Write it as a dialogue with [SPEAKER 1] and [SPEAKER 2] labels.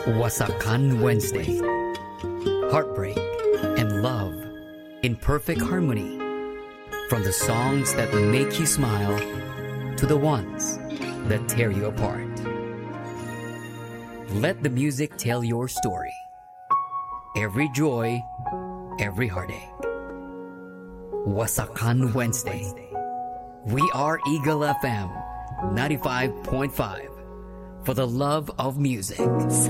[SPEAKER 1] Wasakan Wednesday. Heartbreak and love in perfect harmony. From the songs that make you smile to the ones that tear you apart. Let the music tell your story. Every joy, every heartache. Wasakan Wednesday. We are Eagle FM 95.5 for the love of music.